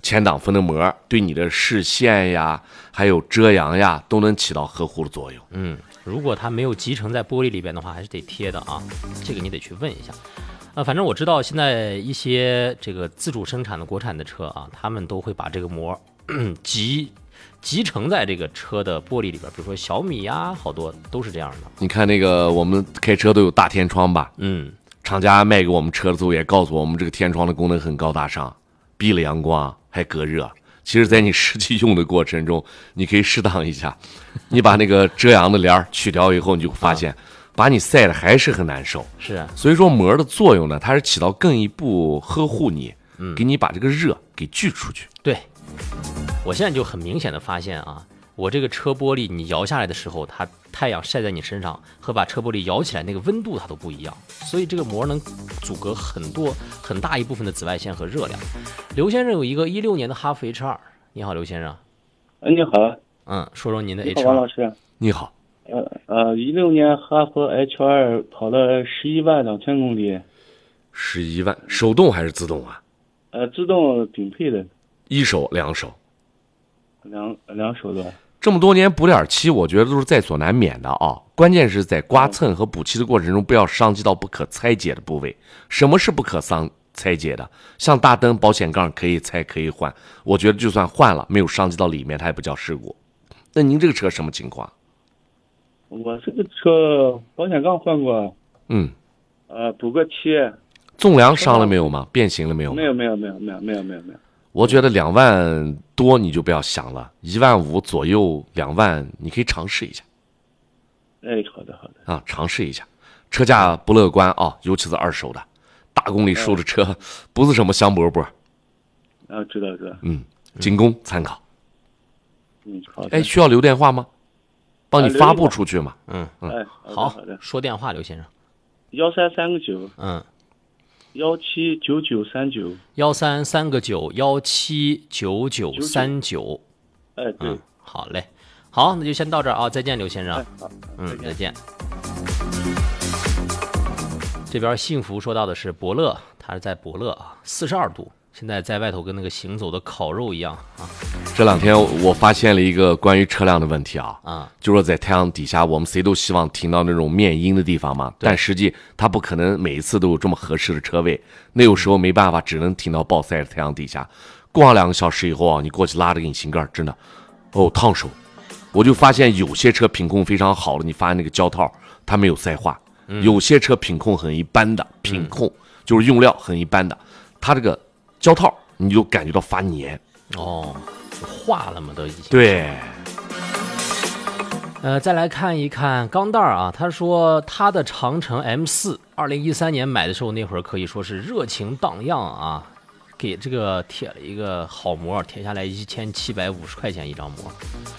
前挡风的膜对你的视线呀，还有遮阳呀，都能起到呵护的作用。 如果它没有集成在玻璃里边的话，还是得贴的啊，这个你得去问一下。反正我知道现在一些这个自主生产的国产的车啊，他们都会把这个膜集成在这个车的玻璃里边，比如说小米呀，好多都是这样的。 你看那个我们开车都有大天窗吧？厂家卖给我们车的时候也告诉我们，这个天窗的功能很高大上，避了阳光还隔热。其实在你实际用的过程中，你可以适当一下，你把那个遮阳的帘去掉以后，你就会发现把你晒的还是很难受。 是啊， 所以说膜的作用呢，它是起到更一步呵护你，给你把这个热给聚出去。 对，我现在就很明显的发现啊，我这个车玻璃你摇下来的时候，它太阳晒在你身上和把车玻璃摇起来那个温度它都不一样，所以这个膜能阻隔很大一部分的紫外线和热量。刘先生有一个16年的哈弗 H2，你好，刘先生。 你好。 说说您的 H2。 你好，王老师。 你好。 16年哈弗 H2 跑了11万2000公里。 11万，手动还是自动啊？ 自动顶配的。 一手两手？ 两手的。 这么多年补点漆，我觉得都是在所难免的啊。关键是在刮蹭和补漆的过程中，不要伤及到不可拆解的部位。什么是不可拆解的？像大灯、保险杠可以拆可以换，我觉得就算换了，没有伤及到里面，它也不叫事故。那您这个车什么情况？ 我这个车保险杠换过。补个漆。 纵梁伤了没有吗？变形了没有吗？ 没有。 我觉得2万多你就不要想了，1万5左右2万你可以尝试一下。 好的啊，尝试一下，车价不乐观啊，尤其是二手的，大公里数的车不是什么香饽饽。 知道。 仅供参考。 好的。 需要留电话吗？帮你发布出去嘛。 好的，说电话，刘先生。 13339。179939。 13339179939。 对。 好嘞，好，那就先到这儿啊，再见，刘先生。再见。这边幸福说到的是伯乐，他是在伯乐啊，42度，现在在外头跟那个行走的烤肉一样啊。 这2天我发现了一个关于车辆的问题啊，就说在太阳底下，我们谁都希望停到那种面阴的地方嘛，但实际它不可能每一次都有这么合适的车位，那有时候没办法，只能停到暴晒的太阳底下。过上2个小时以后啊，你过去拉着引擎盖，真的烫手。我就发现有些车品控非常好了，你发现那个胶套它没有塞化，有些车品控很一般的，就是用料很一般的，它这个胶套你就感觉到发黏。 化了嘛都已经。 对。 再来看一看钢蛋儿啊，他说他的长城 M4 2013年买的时候，那会儿可以说是热情荡漾啊，给这个贴了一个好膜，贴下来1750块钱一张膜。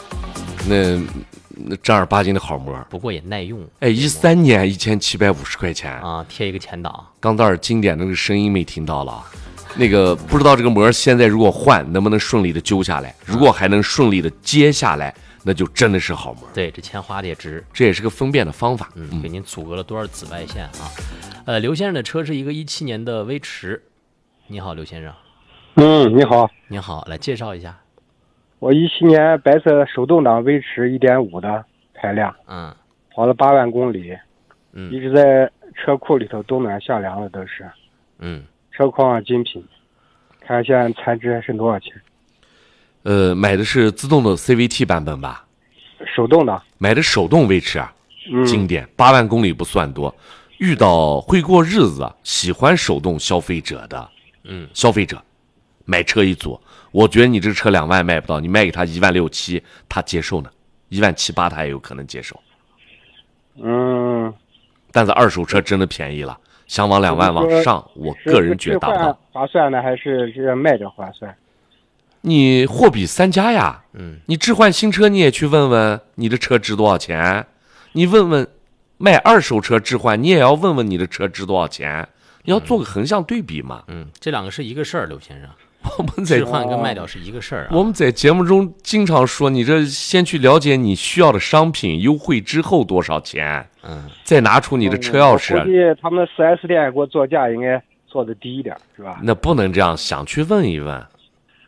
那正儿八经的好膜， 不过也耐用。 13年1750块钱啊，贴一个前挡。 钢蛋儿经典的那个声音没听到了。那个不知道这个膜现在如果换能不能顺利的揪下来，如果还能顺利的接下来，那就真的是好膜。 对，这钱花的也值， 这也是个分辨的方法。 给您阻隔了多少紫外线啊？刘先生的车是一个17年的威驰。你好，刘先生。 你好。 你好，来介绍一下。 我17年白色手动挡威驰 1.5 的排量，跑了8万公里，一直在车库里头冬暖夏凉的都是，车况精品，看现在残值还剩多少钱？ 买的是自动的 CVT 版本吧？ 手动的。 买的手动威驰啊，经典，8万公里不算多。遇到会过日子、喜欢手动消费者的，消费者买车一组，我觉得你这个车2万卖不到，你卖给他1万6、7，他接受呢，1万7、8他也有可能接受。但是二手车真的便宜了，想往2万往上，我个人觉得达不到。 划算呢，还是这卖着划算？ 你货比三家呀，你置换新车你也去问问你的车值多少钱，你问问卖二手车置换，你也要问问你的车值多少钱，你要做个横向对比嘛。 这2个是一个事儿，刘先生。 我们在置换跟卖掉是一个事儿啊。 我们在节目中经常说，你这先去了解你需要的商品，优惠之后多少钱，再拿出你的车钥匙。 估计他们4S 店给我做价应该做的低一点，是吧？ 那不能这样想，去问一问